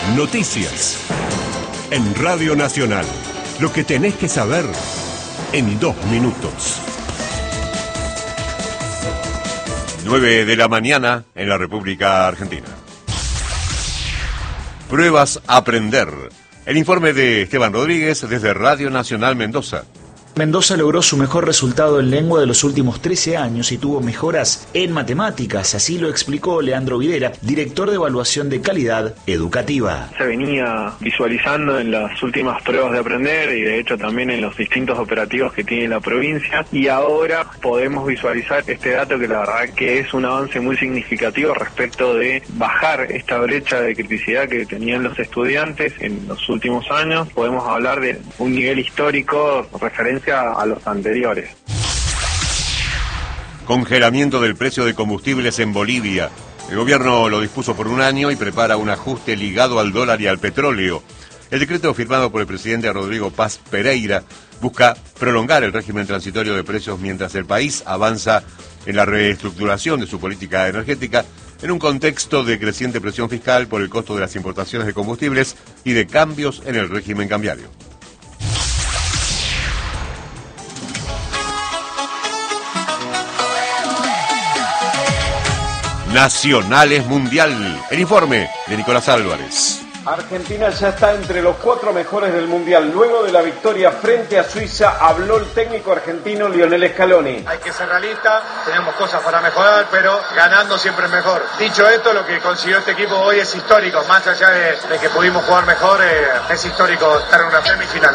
Noticias. En Radio Nacional. Lo que tenés que saber en 2 minutos. 9 de la mañana en la República Argentina. Pruebas a aprender. El informe de Esteban Rodríguez desde Radio Nacional Mendoza. Mendoza logró su mejor resultado en lengua de los últimos 13 años y tuvo mejoras en matemáticas, así lo explicó Leandro Videra, director de evaluación de calidad educativa. Se venía visualizando en las últimas pruebas de aprender y de hecho también en los distintos operativos que tiene la provincia, y ahora podemos visualizar este dato que la verdad que es un avance muy significativo respecto de bajar esta brecha de criticidad que tenían los estudiantes en los últimos años. Podemos hablar de un nivel histórico referencia a los anteriores. Congelamiento del precio de combustibles en Bolivia. El gobierno lo dispuso por un año y prepara un ajuste ligado al dólar y al petróleo. El decreto firmado por el presidente Rodrigo Paz Pereira busca prolongar el régimen transitorio de precios mientras el país avanza en la reestructuración de su política energética en un contexto de creciente presión fiscal por el costo de las importaciones de combustibles y de cambios en el régimen cambiario. Nacionales Mundial. El informe de Nicolás Álvarez. Argentina ya está entre los 4 mejores del Mundial. Luego de la victoria frente a Suiza, habló el técnico argentino Lionel Scaloni. Hay que ser realista, tenemos cosas para mejorar, pero ganando siempre es mejor. Dicho esto, lo que consiguió este equipo hoy es histórico. Más allá de que pudimos jugar mejor, es histórico estar en una semifinal.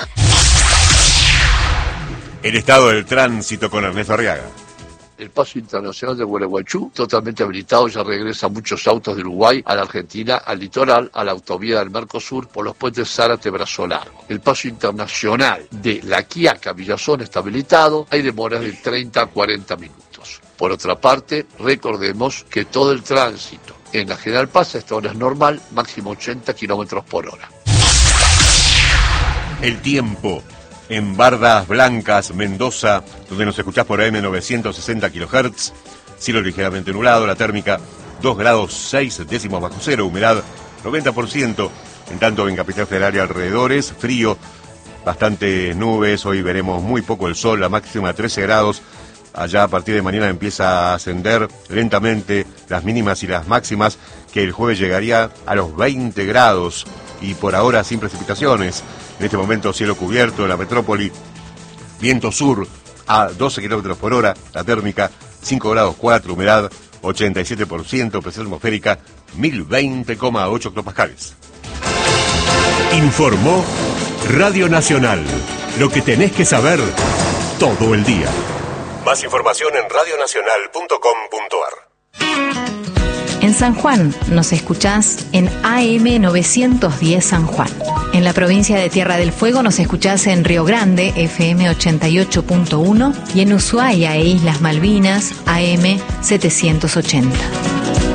El estado del tránsito con Ernesto Arriaga. El paso internacional de Gualeguaychú, totalmente habilitado, ya regresan muchos autos de Uruguay a la Argentina, al litoral, a la autovía del Mercosur, por los puentes Zárate-Brazo Largo. El paso internacional de La Quiaca a Villazón está habilitado, hay demoras de 30 a 40 minutos. Por otra parte, recordemos que todo el tránsito en la General Paz a esta hora es normal, máximo 80 kilómetros por hora. El tiempo. En Bardas Blancas, Mendoza, donde nos escuchás por AM 960 kHz, cielo ligeramente nublado, la térmica 2 grados 6 décimos bajo cero, humedad 90%, en tanto en Capital Federal y alrededores, frío, bastantes nubes, hoy veremos muy poco el sol, la máxima 13 grados, allá a partir de mañana empieza a ascender lentamente las mínimas y las máximas, que el jueves llegaría a los 20 grados, y por ahora sin precipitaciones. En este momento cielo cubierto en la metrópoli, viento sur a 12 kilómetros por hora, la térmica 5 grados 4, humedad 87%, presión atmosférica 1020,8 hectopascales. Informó Radio Nacional. Lo que tenés que saber todo el día. Más información en radionacional.com.ar. En San Juan nos escuchás en AM 910 San Juan. En la provincia de Tierra del Fuego nos escuchás en Río Grande, FM 88.1, y en Ushuaia e Islas Malvinas, AM 780.